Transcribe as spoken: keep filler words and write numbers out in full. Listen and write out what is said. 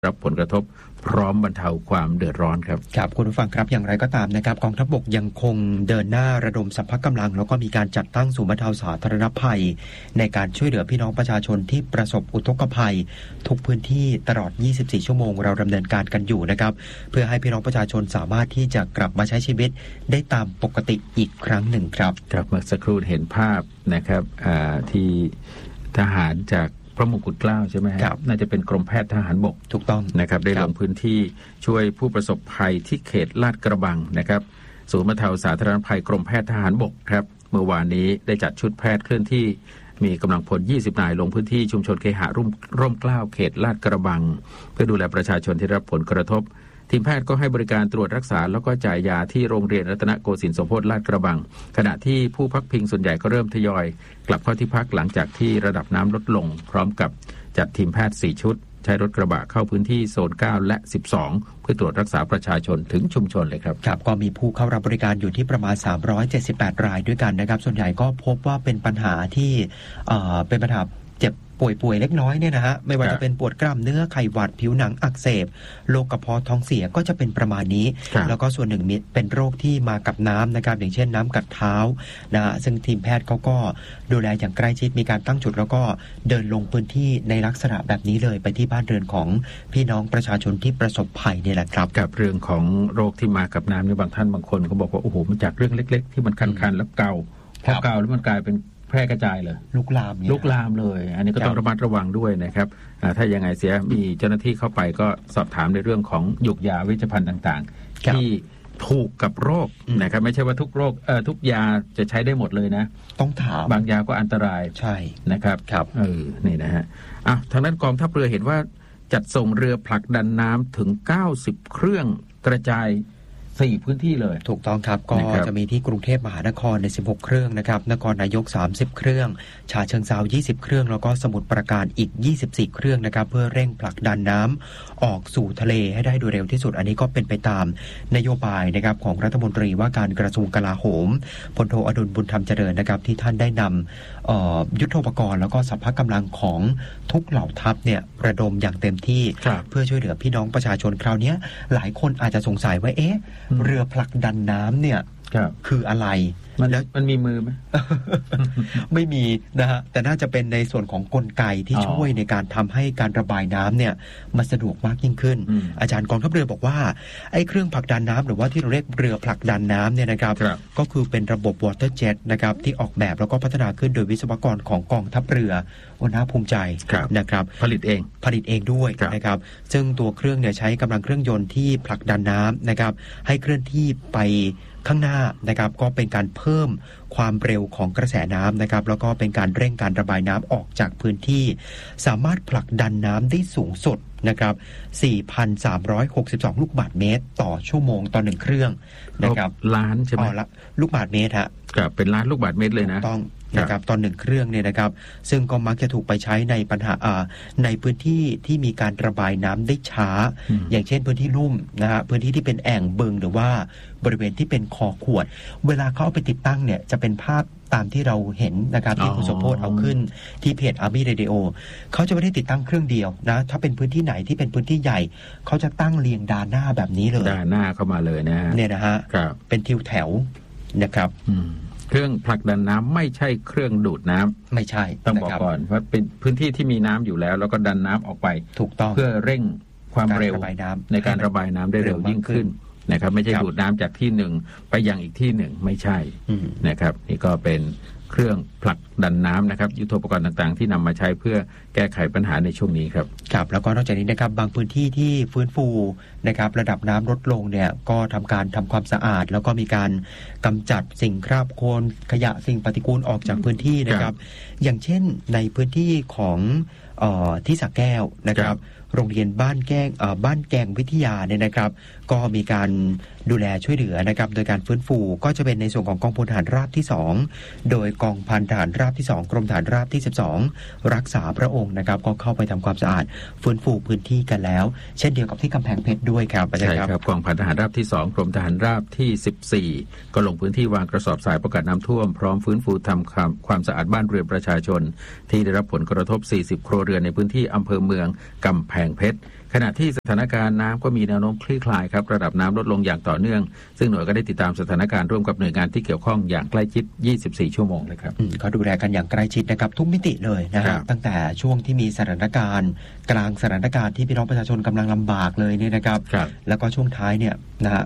รับผลกระทบพร้อมบรรเทาความเดือดร้อนครับครับคุณผู้ฟังครับอย่างไรก็ตามนะครับกองทัพบกยังคงเดินหน้าระดมสรรพกำลังแล้วก็มีการจัดตั้งศูนย์บรรเทาสาธารณภัยในการช่วยเหลือพี่น้องประชาชนที่ประสบอุทกภัยทุกพื้นที่ตลอดยี่สิบสี่ชั่วโมงเราดำเนินการกันอยู่นะครับเพื่อให้พี่น้องประชาชนสามารถที่จะกลับมาใช้ชีวิตได้ตามปกติอีกครั้งหนึ่งครับครับเมื่อสักครู่เห็นภาพนะครับที่ทหารจากพระมงกุฎเกล้าใช่ไหมครับน่าจะเป็นกรมแพทย์ทหารบกถูกต้องนะครับได้ลงพื้นที่ช่วยผู้ประสบภัยที่เขตลาดกระบังนะครับศูนย์บรรเทาสาธารณภัยกรมแพทย์ทหารบกครับเมื่อวานนี้ได้จัดชุดแพทย์เคลื่อนที่มีกำลังพลยี่สิบนายลงพื้นที่ชุมชนเคหะร่มร่มเกล้าเขตลาดกระบังเพื่อดูแลประชาชนที่รับผลกระทบทีมแพทย์ก็ให้บริการตรวจรักษาแล้วก็จ่ายยาที่โรงเรียนรัตนโกสินทร์สมโภชลาดกระบังขณะที่ผู้พักพิงส่วนใหญ่ก็เริ่มทยอยกลับเข้าที่พักหลังจากที่ระดับน้ำลดลงพร้อมกับจัดทีมแพทย์สี่ชุดใช้รถกระบะเข้าพื้นที่โซนเก้าและสิบสองเพื่อตรวจรักษาประชาชนถึงชุมชนเลยครับครับก็มีผู้เข้ารับบริการอยู่ที่ประมาณสามร้อยเจ็ดสิบแปดรายด้วยกันนะครับส่วนใหญ่ก็พบว่าเป็นปัญหาที่เอ่อเป็นปัญหาเจ็บป่วยๆเล็กน้อยเนี่ยนะฮะไม่ว่าจะเป็นปวดกล้ามเนื้อไข้หวัดผิวหนังอักเสบโรคกระเพาะท้องเสียก็จะเป็นประมาณนี้แล้วก็ส่วนหนึ่งเป็นโรคที่มากับน้ำนะครับอย่างเช่นน้ำกัดเท้านะฮะซึ่งทีมแพทย์เขาก็ดูแลอย่างใกล้ชิดมีการตั้งจุดแล้วก็เดินลงพื้นที่ในลักษณะแบบนี้เลยไปที่บ้านเรือนของพี่น้องประชาชนที่ประสบภัยนี่แหละครับกับเรื่องของโรคที่มากับน้ำในบางท่านบางคนเขาบอกว่าโอ้โหมันจากเรื่องเล็กๆที่มันคันๆแล้วเกาพอเกาแล้วมันกลายเป็นแพร่กระจายเลยลุกลามลุกลามเลยอันนี้ก็ต้องระมัดระวังด้วยนะครับถ้ายังไงเสียมีเจ้าหน้าที่เข้าไปก็สอบถามในเรื่องของหยุกยาเวชภัณฑ์ต่างๆที่ถูกกับโรคนะครับไม่ใช่ว่าทุกโรคเอ่อทุกยาจะใช้ได้หมดเลยนะต้องถามบางยาก็อันตรายใช่นะครับครับเออนี่นะฮะอ่ะทางนั้นกองทัพเรือเห็นว่าจัดส่งเรือผลักดันน้ำถึงเก้าสิบเครื่องกระจายสี่พื้นที่เลยถูกต้องครับก็จะมีที่กรุงเทพมหานครในสิบหกเครื่องนะครับนครนายกสามสิบเครื่องฉะเชิงเทรายี่สิบเครื่องแล้วก็สมุทรปราการอีกยี่สิบสี่เครื่องนะครับเพื่อเร่งผลักดันน้ำออกสู่ทะเลให้ได้โดยเร็วที่สุดอันนี้ก็เป็นไปตามนโยบายนะครับของรัฐมนตรีว่าการกระทรวงกลาโหมพลโทอดุลบุญธรรมเจริญนะครับที่ท่านได้นำยุทโธปกรณ์แล้วก็สรรพกำลังของทุกเหล่าทัพเนี่ยระดมอย่างเต็มที่เพื่อช่วยเหลือพี่น้องประชาชนคราวนี้หลายคนอาจจะสงสัยว่าเอ๊ะเรือผลักดันน้ำเนี่ยคืออะไรมันแล้วมันมีมือไหมไม่มีนะฮะแต่น่าจะเป็นในส่วนของกลไกที่ช่วยในการทำให้การระบายน้ำเนี่ยมันสะดวกมากยิ่งขึ้นอาจารย์กองทัพเรือบอกว่าไอ้เครื่องผลักดันน้ำหรือว่าที่เราเรียกเรือผลักดันน้ำเนี่ยนะครับก็คือเป็นระบบ water jet นะครับที่ออกแบบแล้วก็พัฒนาขึ้นโดยวิศวกรของกองทัพเรือน่าภูมิใจนะครับผลิตเองผลิตเองด้วยนะครับซึ่งตัวเครื่องเนี่ยใช้กำลังเครื่องยนต์ที่ผลักดันน้ำนะครับให้เคลื่อนที่ไปข้างหน้านะครับก็เป็นการเพิ่มความเร็วของกระแสน้ำนะครับแล้วก็เป็นการเร่งการระบายน้ำออกจากพื้นที่สามารถผลักดันน้ำได้สูงสุดนะครับ สี่พันสามร้อยหกสิบสอง ลูกบาศก์เมตรต่อชั่วโมงต่อหนึ่งเครื่องนะครับล้านใช่ไหมอ๋อละลูกบาศก์เมตรฮะครับเป็นล้านลูกบาศก์เมตรเลยนะต้องนะครับตอนหนึ่งเครื่องเนี่ยนะครับซึ่งก็มักจะถูกไปใช้ในปัญหาในพื้นที่ที่มีการระบายน้ำได้ช้าอย่างเช่นพื้นที่ลุ่มนะฮะพื้นที่ที่เป็นแอ่งบึงหรือว่าบริเวณที่เป็นคอขวดเวลาเขาเอาไปติดตั้งเนี่ยจะเป็นภาพตามที่เราเห็นนะครับที่คุณสมโพธิ์เอาขึ้นที่เพจ Army Radio เขาจะไม่ได้ติดตั้งเครื่องเดียวนะถ้าเป็นพื้นที่ไหนที่เป็นพื้นที่ใหญ่เขาจะตั้งเรียงดานหน้าแบบนี้เลยดานหน้าเข้ามาเลยนะเนี่ยนะฮะเป็นทิวแถวนะครับเครื่องผลักดันน้ำไม่ใช่เครื่องดูดน้ำไม่ใช่ต้องบอกก่อนว่าเป็นพื้นที่ที่มีน้ำอยู่แล้วแล้วก็ดันน้ำออกไปถูกต้องเพื่อเร่งความเร็วในการระบายน้ำได้เร็วยิ่งขึ้นนะครับไม่ใช่ดูดน้ำจากที่หนึ่งไปยังอีกที่หนึ่งไม่ใช่นะครับนี่ก็เป็นเครื่องผลักดันน้ำนะครับยุทโธปกรณ์ต่างๆที่นำมาใช้เพื่อแก้ไขปัญหาในช่วงนี้ครับครับแล้วก็นอกจากนี้นะครับบางพื้นที่ที่ฟื้นฟูนะครับระดับน้ำลดลงเนี่ยก็ทำการทำความสะอาดแล้วก็มีการกำจัดสิ่งคราบโคลนขยะสิ่งปฏิกูลออกจากพื้นที่นะครับอย่างเช่นในพื้นที่ของเอ่อที่สระแก้วนะครับโรงเรียนบ้านแกงบ้านแกงวิทยาเนี่ยนะครับก็มีการดูแลช่วยเหลือนะครับโดยการฟื้นฟูก็จะเป็นในส่วนของกองพลทหารราบที่สองโดยกองพันทหารราบที่สองกรมทหารราบที่สิบสองรักษาพระองค์นะครับก็เข้าไปทำความสะอาดฟื้นฟูพื้นที่กันแล้วเช่นเดียวกับที่กำแพงเพชรด้วยครับใช่ครับกองพันทหารราบที่สองกรมทหารราบที่สิบสี่ก็ลงพื้นที่วางกระสอบทรายป้องกันน้ำท่วมพร้อมฟื้นฟูทำความความสะอาดบ้านเรือนประชาชนที่ได้รับผลกระทบสี่สิบครัวเรือนในพื้นที่อำเภอเมืองกำแพงเพชรขณะที่สถานการณ์น้ำก็มีแนวโน้มคลี่คลายครับระดับน้ำลดลงอย่างต่อเนื่องซึ่งหน่วยก็ได้ติดตามสถานการณ์ร่วมกับหน่วยงานที่เกี่ยวข้องอย่างใกล้ชิดยี่สิบสี่ชั่วโมงเลยครับเขาดูแลกันอย่างใกล้ชิดนะครับทุกมิติเลยนะครับตั้งแต่ช่วงที่มีสถานการณ์กลางสถานการณ์ที่พี่น้องประชาชนกำลังลำบากเลยเนี่ยนะครับแล้วก็ช่วงท้ายเนี่ยนะฮะ